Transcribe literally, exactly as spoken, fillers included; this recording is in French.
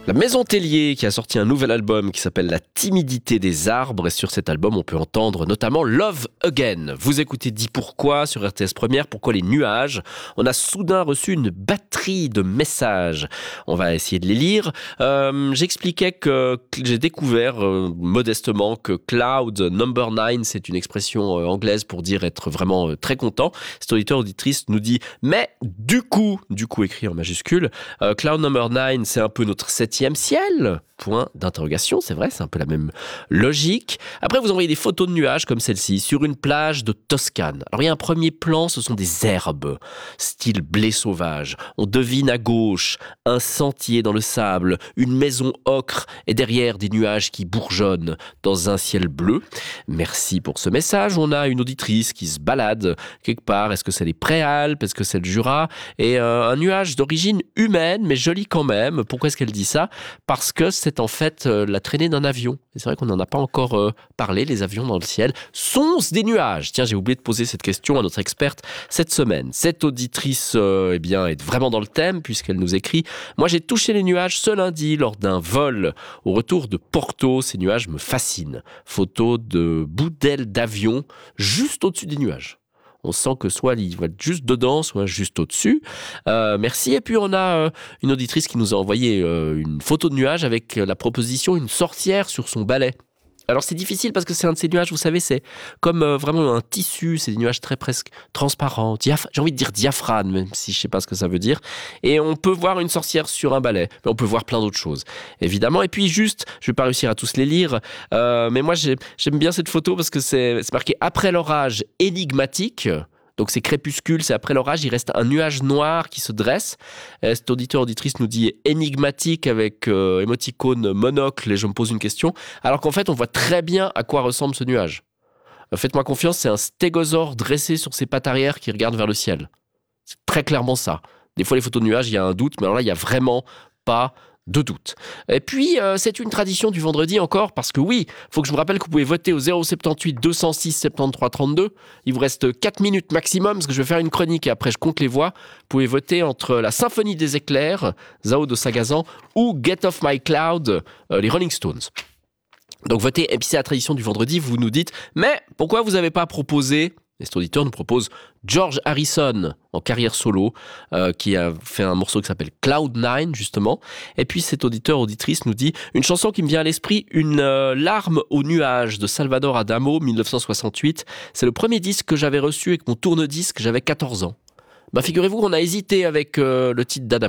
La Maison Tellier qui a sorti un nouvel album qui s'appelle La timidité des arbres, et sur cet album on peut entendre notamment Love Again. Vous écoutez Dis Pourquoi sur R T S Première, pourquoi les nuages. On a soudain reçu une batterie de messages. On va essayer de les lire. Euh, j'expliquais que, que j'ai découvert euh, modestement que Cloud Number Nine, c'est une expression euh, anglaise pour dire être vraiment euh, très content. Cet auditeur auditrice nous dit mais du coup, du coup écrit en majuscule, euh, Cloud Number Nine c'est un peu notre septième ciel, point d'interrogation, c'est vrai, c'est un peu la même logique. Après, vous envoyez des photos de nuages comme celle-ci, sur une plage de Toscane. Alors, il y a un premier plan, ce sont des herbes, style blé sauvage. On devine à gauche un sentier dans le sable, une maison ocre, et derrière des nuages qui bourgeonnent dans un ciel bleu. Merci pour ce message. On a une auditrice qui se balade quelque part. Est-ce que c'est les Préalpes? Est-ce que c'est le Jura? Et euh, un nuage d'origine humaine, mais joli quand même. Pourquoi est-ce qu'elle dit ça? Parce que c'est en fait euh, la traînée d'un avion. Et c'est vrai qu'on n'en a pas encore euh, parlé, les avions dans le ciel. Sont-ce des nuages? Tiens, j'ai oublié de poser cette question à notre experte cette semaine. Cette auditrice euh, eh bien, est vraiment dans le thème puisqu'elle nous écrit « Moi, j'ai touché les nuages ce lundi lors d'un vol au retour de Porto. Ces nuages me fascinent. » Photo de bout d'aile d'avion juste au-dessus des nuages. On sent que soit il va être juste dedans, soit juste au-dessus. Euh, merci. Et puis on a euh, une auditrice qui nous a envoyé euh, une photo de nuage avec la proposition une sorcière sur son balai. Alors c'est difficile parce que c'est un de ces nuages, vous savez, c'est comme euh, vraiment un tissu, c'est des nuages très presque transparents, diaph- j'ai envie de dire diaphane, même si je sais pas ce que ça veut dire. Et on peut voir une sorcière sur un balai, mais on peut voir plein d'autres choses, évidemment. Et puis juste, je vais pas réussir à tous les lire, euh, mais moi j'ai, j'aime bien cette photo parce que c'est, c'est marqué « Après l'orage énigmatique ». Donc c'est crépuscule, c'est après l'orage, il reste un nuage noir qui se dresse. Et cet auditeur auditrice nous dit énigmatique avec euh, émoticône monocle et je me pose une question. Alors qu'en fait on voit très bien à quoi ressemble ce nuage. Euh, faites-moi confiance, c'est un stégosaure dressé sur ses pattes arrière qui regarde vers le ciel. C'est très clairement ça. Des fois les photos de nuages, il y a un doute, mais alors là il n'y a vraiment pas de doute. Et puis, euh, c'est une tradition du vendredi encore, parce que oui, il faut que je vous rappelle que vous pouvez voter au zéro sept huit deux zéro six soixante-treize trente-deux. Il vous reste quatre minutes maximum, parce que je vais faire une chronique et après je compte les voix. Vous pouvez voter entre la Symphonie des éclairs, Zao de Sagazan, ou Get Off My Cloud, euh, les Rolling Stones. Donc votez, et puis c'est la tradition du vendredi, vous nous dites, mais pourquoi vous n'avez pas proposé... Et cet auditeur nous propose George Harrison en carrière solo, euh, qui a fait un morceau qui s'appelle Cloud Nine, justement. Et puis cet auditeur, auditrice nous dit une chanson qui me vient à l'esprit, Une euh, larme au nuage de Salvador Adamo, dix-neuf cent soixante-huit. C'est le premier disque que j'avais reçu avec mon tourne-disque, j'avais quatorze ans. Bah, figurez-vous qu'on a hésité avec euh, le titre d'Adamo.